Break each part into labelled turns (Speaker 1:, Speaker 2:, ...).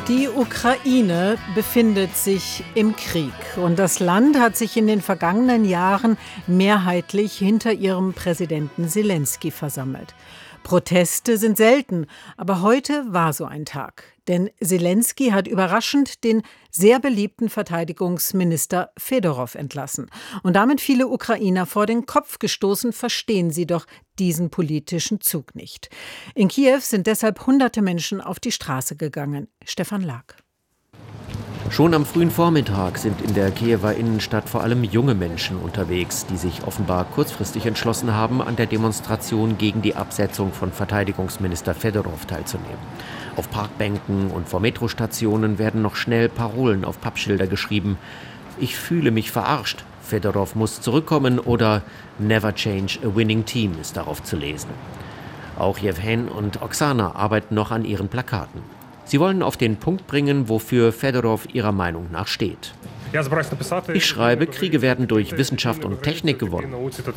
Speaker 1: Die Ukraine befindet sich im Krieg und das Land hat sich in den vergangenen Jahren mehrheitlich hinter ihrem Präsidenten Selenskyj versammelt. Proteste sind selten, aber heute war so ein Tag. Denn Selenskyj hat überraschend den sehr beliebten Verteidigungsminister Fedorow entlassen. Und damit viele Ukrainer vor den Kopf gestoßen, verstehen sie doch diesen politischen Zug nicht. In Kiew sind deshalb hunderte Menschen auf die Straße gegangen. Stefan Lag.
Speaker 2: Schon am frühen Vormittag sind in der Kiewer Innenstadt vor allem junge Menschen unterwegs, die sich offenbar kurzfristig entschlossen haben, an der Demonstration gegen die Absetzung von Verteidigungsminister Fedorow teilzunehmen. Auf Parkbänken und vor Metrostationen werden noch schnell Parolen auf Pappschilder geschrieben. Ich fühle mich verarscht, Fedorow muss zurückkommen oder Never change a winning team ist darauf zu lesen. Auch Jewhen und Oksana arbeiten noch an ihren Plakaten. Sie wollen auf den Punkt bringen, wofür Fedorow ihrer Meinung nach steht. Ich schreibe, Kriege werden durch Wissenschaft und Technik gewonnen.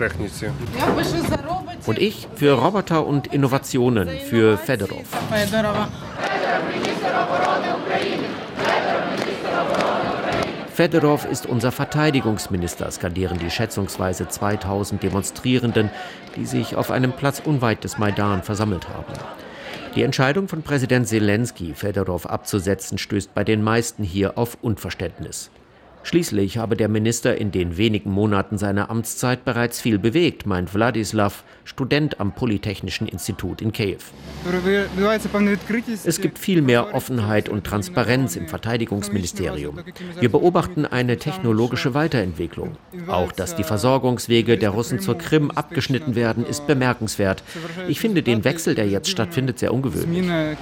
Speaker 2: Und ich für Roboter und Innovationen, für Fedorow. Fedorow ist unser Verteidigungsminister, skandieren die schätzungsweise 2000 Demonstrierenden, die sich auf einem Platz unweit des Maidan versammelt haben. Die Entscheidung von Präsident Selenskyj, Fedorow abzusetzen, stößt bei den meisten hier auf Unverständnis. Schließlich habe der Minister in den wenigen Monaten seiner Amtszeit bereits viel bewegt, meint Wladislaw, Student am Polytechnischen Institut in Kiew. Es gibt viel mehr Offenheit und Transparenz im Verteidigungsministerium. Wir beobachten eine technologische Weiterentwicklung. Auch, dass die Versorgungswege der Russen zur Krim abgeschnitten werden, ist bemerkenswert. Ich finde den Wechsel, der jetzt stattfindet, sehr ungewöhnlich.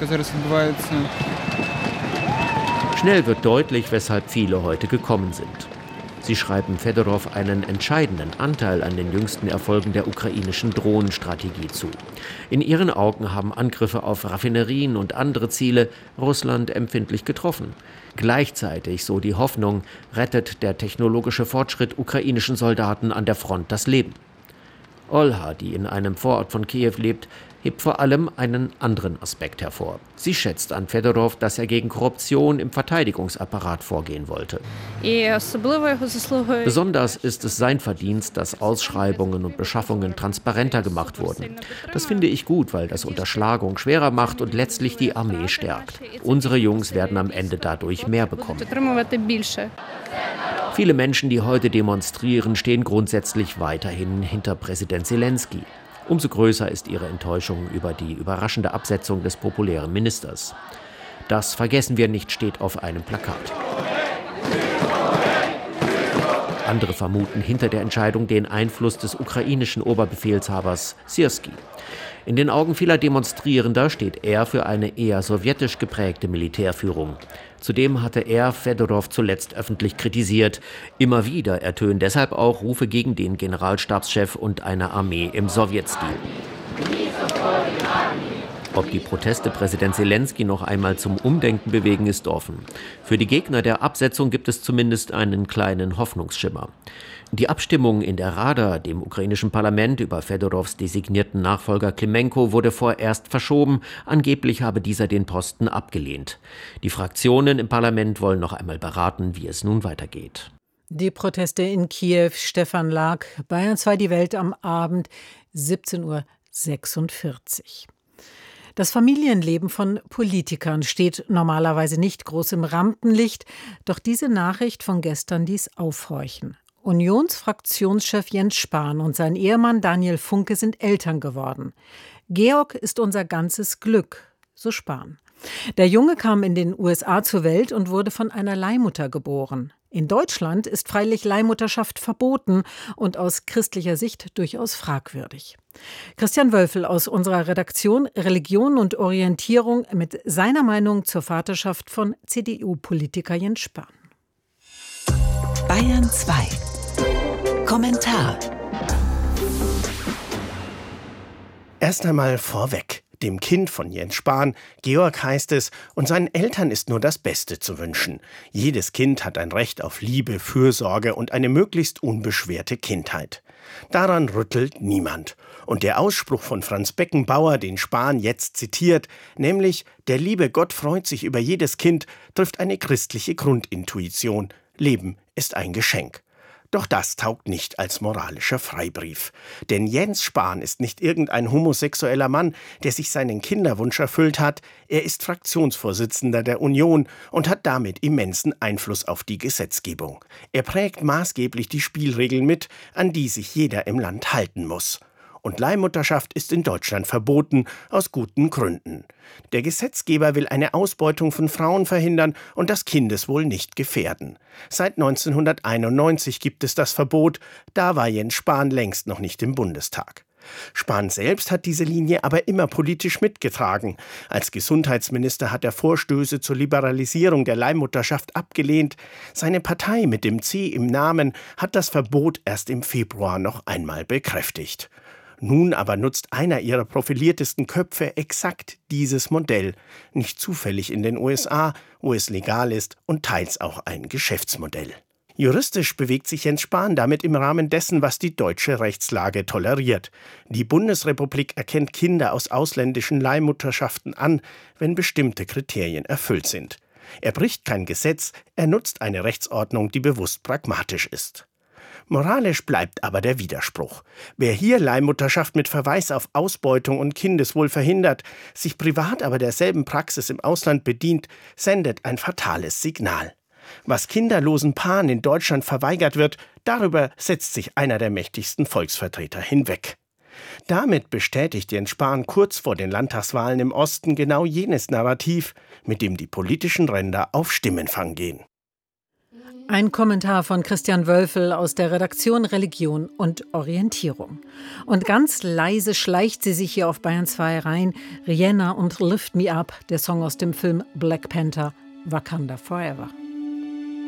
Speaker 2: Schnell wird deutlich, weshalb viele heute gekommen sind. Sie schreiben Fedorow einen entscheidenden Anteil an den jüngsten Erfolgen der ukrainischen Drohnenstrategie zu. In ihren Augen haben Angriffe auf Raffinerien und andere Ziele Russland empfindlich getroffen. Gleichzeitig, so die Hoffnung, rettet der technologische Fortschritt ukrainischen Soldaten an der Front das Leben. Olha, die in einem Vorort von Kiew lebt, hebt vor allem einen anderen Aspekt hervor. Sie schätzt an Fedorow, dass er gegen Korruption im Verteidigungsapparat vorgehen wollte. Besonders ist es sein Verdienst, dass Ausschreibungen und Beschaffungen transparenter gemacht wurden. Das finde ich gut, weil das Unterschlagung schwerer macht und letztlich die Armee stärkt. Unsere Jungs werden am Ende dadurch mehr bekommen. Viele Menschen, die heute demonstrieren, stehen grundsätzlich weiterhin hinter Präsident Selenskyj. Umso größer ist ihre Enttäuschung über die überraschende Absetzung des populären Ministers. Das vergessen wir nicht, steht auf einem Plakat. Andere vermuten hinter der Entscheidung den Einfluss des ukrainischen Oberbefehlshabers Syrskij. In den Augen vieler Demonstrierender steht er für eine eher sowjetisch geprägte Militärführung. Zudem hatte er Fedorow zuletzt öffentlich kritisiert. Immer wieder ertönen deshalb auch Rufe gegen den Generalstabschef und eine Armee im Sowjetstil. Ob die Proteste Präsident Selenskyj noch einmal zum Umdenken bewegen, ist offen. Für die Gegner der Absetzung gibt es zumindest einen kleinen Hoffnungsschimmer. Die Abstimmung in der Rada, dem ukrainischen Parlament, über Fedorows designierten Nachfolger Klimenko wurde vorerst verschoben. Angeblich habe dieser den Posten abgelehnt. Die Fraktionen im Parlament wollen noch einmal beraten, wie es nun weitergeht.
Speaker 1: Die Proteste in Kiew, Stefan Lag, Bayern 2, die Welt am Abend, 17:46 Uhr. Das Familienleben von Politikern steht normalerweise nicht groß im Rampenlicht, doch diese Nachricht von gestern ließ aufhorchen. Unionsfraktionschef Jens Spahn und sein Ehemann Daniel Funke sind Eltern geworden. Georg ist unser ganzes Glück, so Spahn. Der Junge kam in den USA zur Welt und wurde von einer Leihmutter geboren. In Deutschland ist freilich Leihmutterschaft verboten und aus christlicher Sicht durchaus fragwürdig. Christian Wölfel aus unserer Redaktion Religion und Orientierung mit seiner Meinung zur Vaterschaft von CDU-Politiker Jens Spahn.
Speaker 3: Bayern 2. Kommentar.
Speaker 4: Erst einmal vorweg. Dem Kind von Jens Spahn, Georg heißt es, und seinen Eltern ist nur das Beste zu wünschen. Jedes Kind hat ein Recht auf Liebe, Fürsorge und eine möglichst unbeschwerte Kindheit. Daran rüttelt niemand. Und der Ausspruch von Franz Beckenbauer, den Spahn jetzt zitiert, nämlich »Der liebe Gott freut sich über jedes Kind«, trifft eine christliche Grundintuition. Leben ist ein Geschenk. Doch das taugt nicht als moralischer Freibrief. Denn Jens Spahn ist nicht irgendein homosexueller Mann, der sich seinen Kinderwunsch erfüllt hat. Er ist Fraktionsvorsitzender der Union und hat damit immensen Einfluss auf die Gesetzgebung. Er prägt maßgeblich die Spielregeln mit, an die sich jeder im Land halten muss. Und Leihmutterschaft ist in Deutschland verboten, aus guten Gründen. Der Gesetzgeber will eine Ausbeutung von Frauen verhindern und das Kindeswohl nicht gefährden. Seit 1991 gibt es das Verbot, da war Jens Spahn längst noch nicht im Bundestag. Spahn selbst hat diese Linie aber immer politisch mitgetragen. Als Gesundheitsminister hat er Vorstöße zur Liberalisierung der Leihmutterschaft abgelehnt. Seine Partei mit dem C im Namen hat das Verbot erst im Februar noch einmal bekräftigt. Nun aber nutzt einer ihrer profiliertesten Köpfe exakt dieses Modell, nicht zufällig in den USA, wo es legal ist und teils auch ein Geschäftsmodell. Juristisch bewegt sich Jens Spahn damit im Rahmen dessen, was die deutsche Rechtslage toleriert. Die Bundesrepublik erkennt Kinder aus ausländischen Leihmutterschaften an, wenn bestimmte Kriterien erfüllt sind. Er bricht kein Gesetz, er nutzt eine Rechtsordnung, die bewusst pragmatisch ist. Moralisch bleibt aber der Widerspruch. Wer hier Leihmutterschaft mit Verweis auf Ausbeutung und Kindeswohl verhindert, sich privat aber derselben Praxis im Ausland bedient, sendet ein fatales Signal. Was kinderlosen Paaren in Deutschland verweigert wird, darüber setzt sich einer der mächtigsten Volksvertreter hinweg. Damit bestätigt Jens Spahn kurz vor den Landtagswahlen im Osten genau jenes Narrativ, mit dem die politischen Ränder auf Stimmenfang gehen.
Speaker 1: Ein Kommentar von Christian Wölfel aus der Redaktion Religion und Orientierung. Und ganz leise schleicht sie sich hier auf Bayern 2 rein. Rihanna und Lift Me Up, der Song aus dem Film Black Panther, Wakanda Forever.